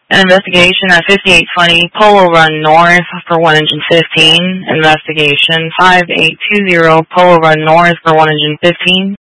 An investigation at 5820 Polo Run North for 115. Investigation 5820 Polo Run North for 115.